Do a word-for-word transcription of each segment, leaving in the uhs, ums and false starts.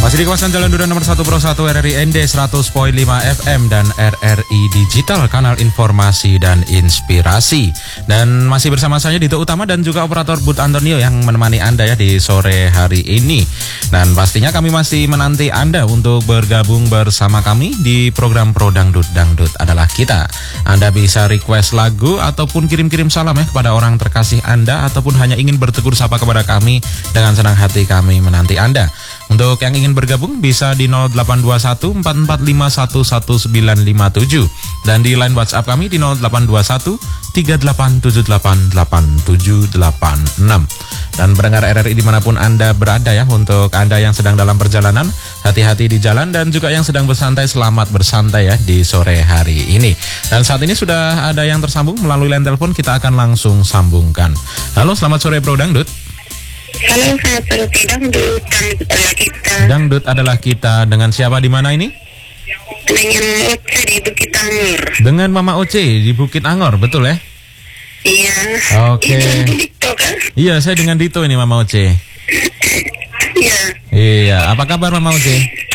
Masih di kawasan Jalan Duren nomor satu Pro satu R R I N D seratus koma lima F M dan R R I Digital, kanal informasi dan inspirasi. Dan masih bersama saya Dito Utama dan juga operator Bud Antonio yang menemani Anda ya di sore hari ini. Dan pastinya kami masih menanti Anda untuk bergabung bersama kami di program Pro Dangdut, Dangdut adalah kita. Anda bisa request lagu ataupun kirim-kirim salam ya kepada orang terkasih Anda, ataupun hanya ingin bertegur sapa kepada kami. Dengan senang hati kami menanti Anda. Untuk yang ingin bergabung bisa di nol delapan dua satu empat empat lima satu satu sembilan lima tujuh dan di line WhatsApp kami di nol delapan dua satu tiga delapan tujuh delapan delapan tujuh delapan enam. Dan pendengar R R I dimanapun Anda berada ya, untuk Anda yang sedang dalam perjalanan, hati-hati di jalan, dan juga yang sedang bersantai, selamat bersantai ya di sore hari ini. Dan saat ini sudah ada yang tersambung melalui line telepon, kita akan langsung sambungkan. Halo, selamat sore Bro Dangdut. Halo, selamat sore Dangdut, Dangdut adalah kita. Dangdut adalah kita, dengan siapa di mana ini? Dengan Oce di Bukit Angor. Dengan Mama Oce di Bukit Angor, betul ya? Iya. Oke. Ini Dito kan? Iya, saya dengan Dito ini Mama Oce. Iya. Iya, apa kabar Mama Oce?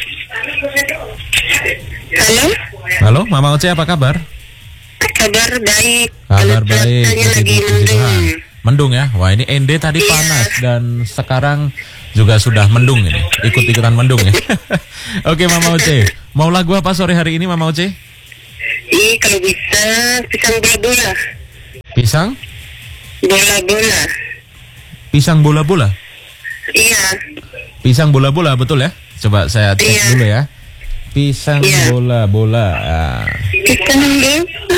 Halo? Halo, Mama Oce, apa kabar? Kabar baik. Kabar Kalau baik. cuacanya Puji, lagi puji Tuhan. mendung. Mendung ya? Wah, ini N D tadi Iya. panas dan sekarang juga sudah mendung ini. Ikut-ikutan mendung ya. Oke Mama Oce, mau lagu apa sore hari ini Mama Oce? Ih, kalau bisa pisang bola-bola. Pisang? Bola-bola. Pisang bola-bola? Iya. Pisang bola-bola, betul ya? Coba saya cek Iya. dulu ya. Pisang Iya. bola-bola. Ah. Pisang bola.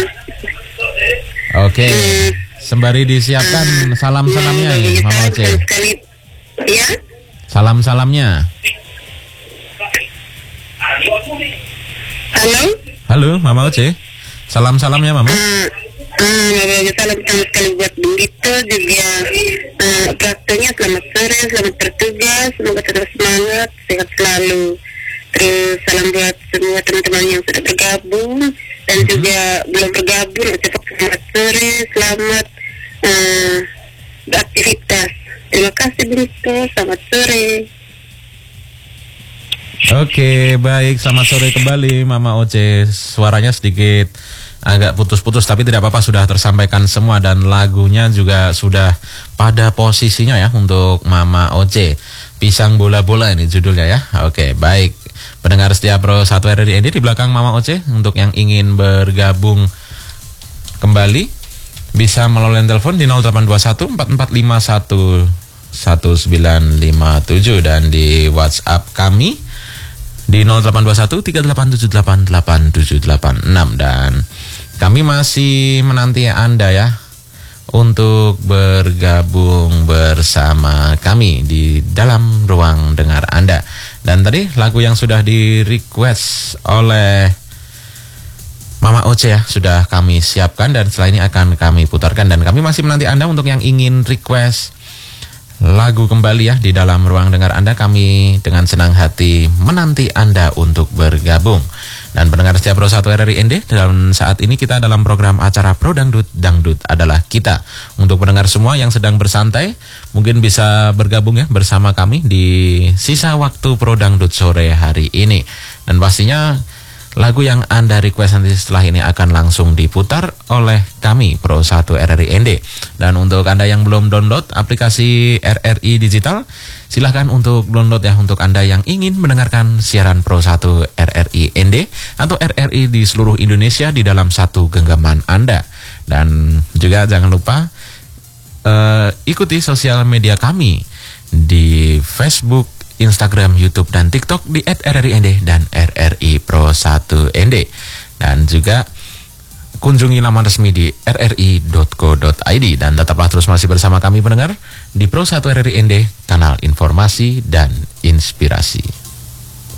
Oke. Sembari disiapkan salam-salamnya nih Mama Oce. Sekali. Ya? Salam-salamnya. Halo? Halo Mama Oce. Salam-salamnya Mama. Ah, ah, Mama salam pertama sekali buat Bundito juga. Ah, prakteknya selamat sore, selamat bertugas, semoga tetap semangat, sehat selalu. Terus salam buat semua teman-teman yang sudah bergabung dan Mm-hmm. juga belum bergabung, ucapkan selamat sore, selamat ah, beraktivitas. Terima kasih Bundito, selamat sore. Oke, baik. Selamat sore kembali Mama Oce. Suaranya sedikit agak putus-putus, tapi tidak apa-apa, sudah tersampaikan semua. Dan lagunya juga sudah pada posisinya ya untuk Mama Oce. Pisang bola-bola ini judulnya ya. Oke, baik. Pendengar setia Pro satu R R I N D di belakang Mama Oce, untuk yang ingin bergabung kembali bisa melalui telepon di nol delapan dua satu empat empat lima satu satu sembilan lima tujuh dan di WhatsApp kami di nol delapan dua satu tiga delapan tujuh delapan delapan tujuh delapan enam. Dan kami masih menanti Anda ya untuk bergabung bersama kami di dalam ruang dengar Anda. Dan tadi lagu yang sudah di request oleh Mama Oce ya sudah kami siapkan, dan setelah ini akan kami putarkan. Dan kami masih menanti Anda untuk yang ingin request lagu kembali ya di dalam ruang dengar Anda. Kami dengan senang hati menanti Anda untuk bergabung. Dan pendengar setia Pro satu R R I N D, dalam saat ini kita dalam program acara Pro Dangdut, Dangdut adalah kita. Untuk pendengar semua yang sedang bersantai, mungkin bisa bergabung ya bersama kami di sisa waktu Pro Dangdut sore hari ini. Dan pastinya lagu yang Anda request nanti setelah ini akan langsung diputar oleh kami Pro satu R R I N D. Dan untuk Anda yang belum download aplikasi R R I Digital, silahkan untuk download ya, untuk Anda yang ingin mendengarkan siaran Pro satu R R I N D atau R R I di seluruh Indonesia di dalam satu genggaman Anda. Dan juga jangan lupa uh, ikuti sosial media kami di Facebook, Instagram, YouTube, dan TikTok di et R R I N D dan R R I Pro satu N D. Dan juga kunjungi laman resmi di r r i dot co dot i d. Dan tetaplah terus masih bersama kami pendengar di Pro satu R R I N D, kanal informasi dan inspirasi.